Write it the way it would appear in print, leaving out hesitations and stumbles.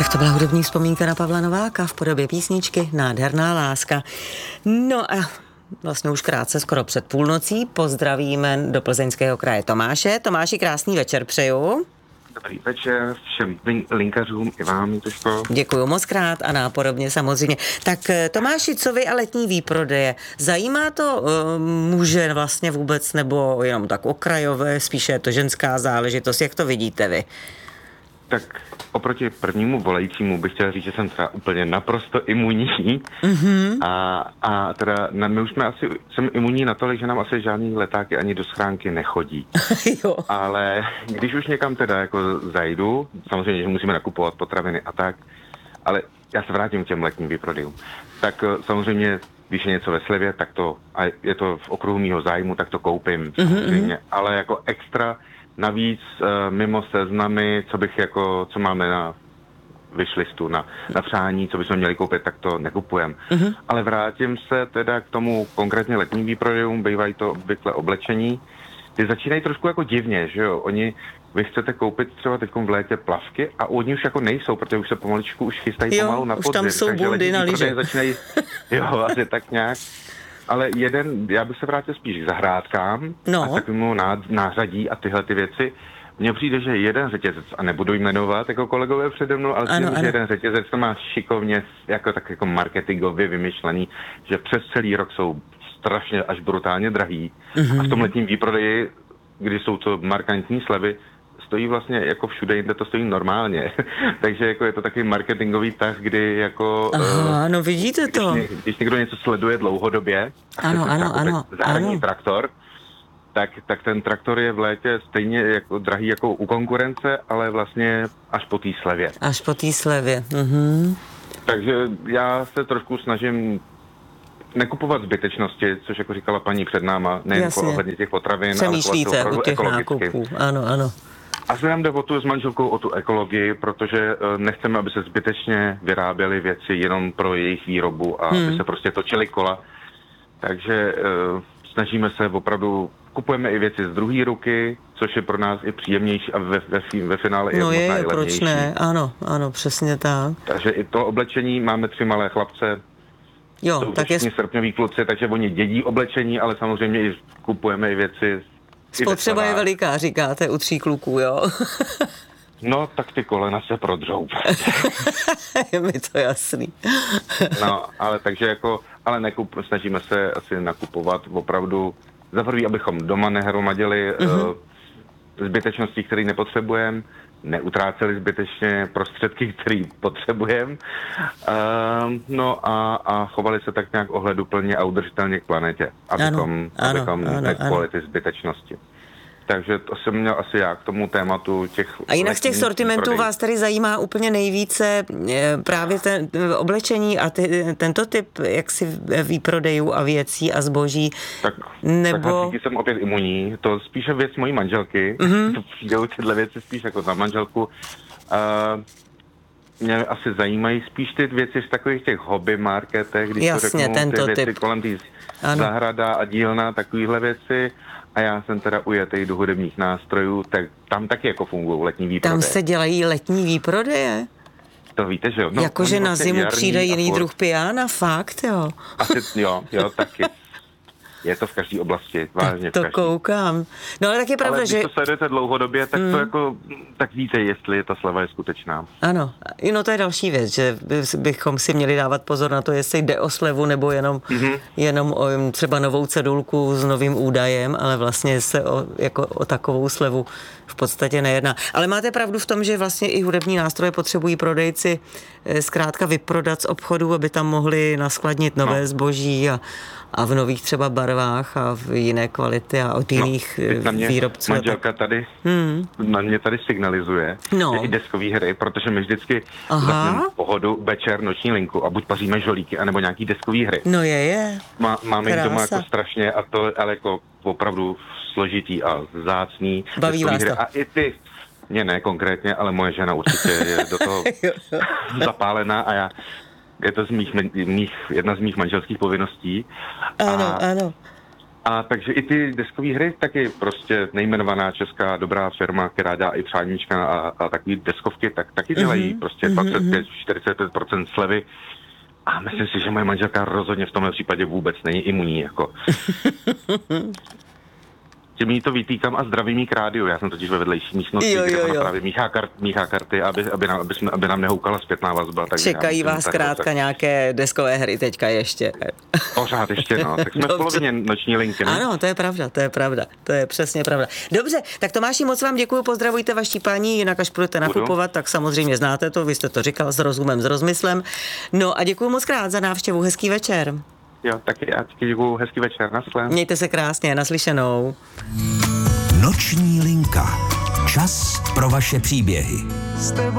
To byla hudební vzpomínka na Pavla Nováka v podobě písničky Nádherná láska. No a vlastně už krátce, skoro před půlnocí, pozdravíme do Plzeňského kraje Tomáše. Tomáši, krásný večer přeju. Dobrý večer všem linkařům i vám, Težko. Děkuju moc krát a nápodobně samozřejmě. Tak Tomáši, co vy a letní výprodeje? Zajímá to muže vlastně vůbec, nebo jenom tak okrajové, spíše je to ženská záležitost? Jak to vidíte vy? Tak oproti prvnímu volajícímu bych chtěl říct, že jsem třeba úplně naprosto imunní. Mm-hmm. A teda my už jsem imunní natolik, že nám asi žádný letáky ani do schránky nechodí. Jo. Ale když už někam teda jako zajdu, samozřejmě, že musíme nakupovat potraviny a tak, ale já se vrátím k těm letním výprodejům. Tak samozřejmě, když je něco ve slevě, tak to, a je to v okruhu mýho zájmu, tak to koupím samozřejmě, ale jako extra navíc mimo seznamy, co máme na wishlistu, na přání, co bychom měli koupit, tak to nekupujeme. Ale vrátím se teda k tomu konkrétně letním výprodejům, bývají to obvykle oblečení. Ty začínají trošku jako divně, že jo? Vy chcete koupit třeba teď v létě plavky a oni už jako nejsou, protože už se pomaličku už chystají pomalu na podzim. Už tam jsou bundy na lyže. Začínají, asi tak nějak. Ale já bych se vrátil spíš k zahrádkám a takovému nářadí a tyhle ty věci. Mně přijde, že jeden řetězec, a nebudu jmenovat jako kolegové přede mnou, ale přijde, že jeden řetězec to má šikovně jako marketingově vymyšlený, že přes celý rok jsou strašně až brutálně drahý. A v tom letním výprodeji, kdy jsou to markantní slevy, stojí vlastně jako všude jinde to stojí normálně. Takže jako je to takový marketingový tah, kdy jako... Aha, no vidíte to. Když někdo něco sleduje dlouhodobě, ano. zahradní traktor, tak ten traktor je v létě stejně jako drahý jako u konkurence, ale vlastně až po té slevě. Až po té slevě. Takže já se trošku snažím nekupovat zbytečnosti, což jako říkala paní před náma, nejen ohledně těch potravin, přemýšlíte ale u těch nákupů. Ano. A se nám jde s manželkou o tu ekologii, protože nechceme, aby se zbytečně vyráběly věci jenom pro jejich výrobu a aby se prostě točily kola. Takže snažíme se opravdu, kupujeme i věci z druhé ruky, což je pro nás i příjemnější a ve finále i možná i levnější. Proč ne? Ano, přesně tak. Takže i to oblečení, máme 3 malé chlapce, jsou tak všichni srpňoví kluci, takže oni dědí oblečení, ale samozřejmě i kupujeme i věci. Spotřeba je veliká, říkáte, u 3 kluků, jo? No, tak ty kolena se prodřou. Je mi to jasný. No, ale takže snažíme se asi nakupovat opravdu za prvý, abychom doma nehromadili zbytečnosti, které nepotřebujeme, neutráceli zbytečně prostředky, které potřebujeme, a chovali se tak nějak ohleduplně a udržitelně k planetě, abychom nekupovali ty zbytečnosti. Takže to jsem měl asi já k tomu tématu těch... A jinak z těch sortimentů vás tady zajímá úplně nejvíce právě oblečení a tento typ jaksi výprodejů a věcí a zboží, tak díky jsem opět imunní. To spíše věc mojí manželky. To přijdou tyhle věci spíš jako za manželku. Mě asi zajímají spíš ty věci v takových těch hobby marketech, když to řeknu, ty věci typ. Kolem té zahrada a dílna, takovýhle věci. A já jsem teda ujetej do hudebních nástrojů, tak tam taky jako fungují letní výprodeje. Tam se dělají letní výprodeje? To víte, že jo? No, jakože na zimu přijde jiný druh piana, fakt, jo? Asi, jo, taky. Je to v každé oblasti, vážně to koukám. No ale tak je pravda, že... když to sledujete dlouhodobě, tak to jako, tak víte, jestli ta sleva je skutečná. Ano, no to je další věc, že bychom si měli dávat pozor na to, jestli jde o slevu, nebo jenom o třeba novou cedulku s novým údajem, ale vlastně se o takovou slevu v podstatě nejedná. Ale máte pravdu v tom, že vlastně i hudební nástroje potřebují prodejci zkrátka vyprodat z obchodu, aby tam mohli naskladnit nové zboží a v nových třeba barvách a v jiné kvality a od jiných výrobců. Manželka tady na mě tady signalizuje, že i deskové hry, protože my vždycky zapneme Pohodu, večer, noční linku a buď paříme žolíky, anebo nějaký deskový hry. No je. Máme jich doma jako strašně, a to ale jako opravdu složitý a vzácný. Baví vás hry. to? A i ty, mě ne konkrétně, ale moje žena určitě je do toho zapálená a je to jedna z mých manželských povinností. Ano. A takže i ty deskové hry, taky prostě nejmenovaná česká dobrá firma, která dělá i Přáníčka a takový deskovky, tak taky dělají prostě 25-45% slevy. A myslím si, že moje manželka rozhodně v tomhle případě vůbec není imunní, jako. Tím jí to vytýkám a zdravím jí k rádiu. Já jsem totiž ve vedlejší místnosti, kde ona právě míchá karty, aby nám nehoukala zpětná vazba. Čekají vás zkrátka nějaké deskové hry teďka ještě. Pořád ještě, no. Tak jsme v polovině noční linky, ne? Ano, to je pravda. To je přesně pravda. Dobře, tak Tomáši, moc vám děkuju, pozdravujte vaši paní, jinak až budete nakupovat, tak samozřejmě znáte to, vy jste to říkal s rozumem, s rozmyslem. No a děkuju moc krát za návštěvu, hezký večer. Jo, taky já děkuju, hezký večer, naschle. Mějte se krásně, naslyšenou. Noční linka. Čas pro vaše příběhy.